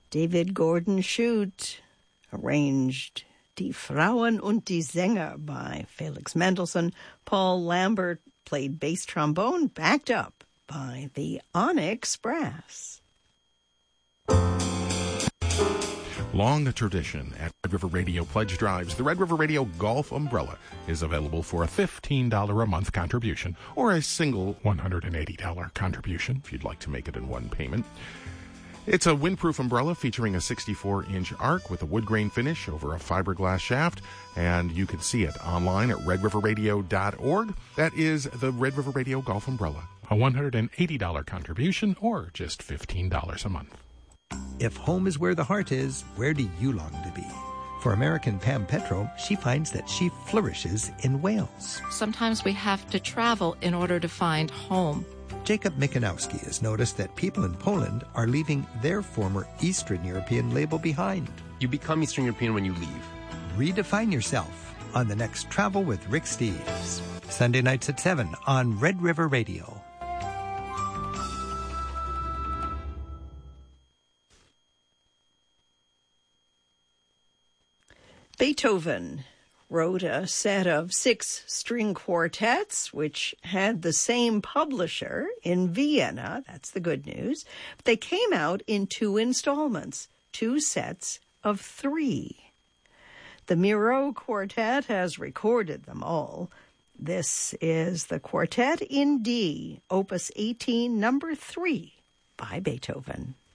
David Gordon Shute arranged Die Frauen und die Sänger by Felix Mendelssohn. Paul Lambert played bass trombone, backed up by the Onyx Brass. Long tradition at Red River Radio Pledge Drives. The Red River Radio Golf Umbrella is available for a $15 a month contribution or a single $180 contribution if you'd like to make it in one payment. It's a windproof umbrella featuring a 64-inch arc with a wood grain finish over a fiberglass shaft, and you can see it online at redriverradio.org. That is the Red River Radio Golf Umbrella. A $180 contribution or just $15 a month. If home is where the heart is, where do you long to be? For American Pam Petro, she finds that she flourishes in Wales. Sometimes we have to travel in order to find home. Jacob Mikanowski has noticed that people in Poland are leaving their former Eastern European label behind. You become Eastern European when you leave. Redefine yourself on the next Travel with Rick Steves. Sunday nights at 7 on Red River Radio. Beethoven wrote a set of 6 string quartets, which had the same publisher in Vienna. That's the good news. But they came out in 2 installments, 2 sets of 3. The Miro Quartet has recorded them all. This is the Quartet in D, Opus 18, number 3, by Beethoven.